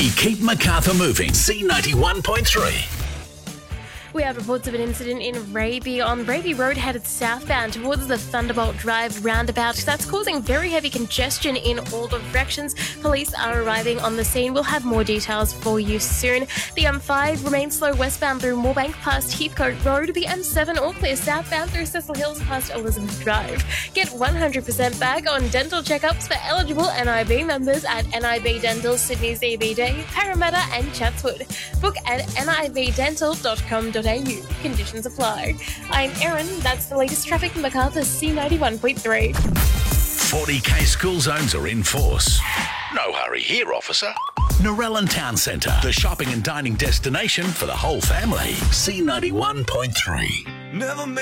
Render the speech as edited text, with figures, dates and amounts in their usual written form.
We keep Macarthur moving. C91.3. We have reports of an incident in Raby on Raby Road headed southbound towards the Thunderbolt Drive roundabout. That's causing very heavy congestion in all directions. Police are arriving on the scene. We'll have more details for you soon. The M5 remains slow westbound through Moorebank past Heathcote Road. The M7 all clear southbound through Cecil Hills past Elizabeth Drive. Get 100% back on dental checkups for eligible NIB members at NIB Dental Sydney CBD, Parramatta and Chatswood. Book at nibdental.com.au. Conditions apply. I'm Erin. That's the latest traffic in Macarthur C91.3. 40k school zones are in force. No hurry here, officer. Narellan Town Centre, the shopping and dining destination for the whole family. C91.3.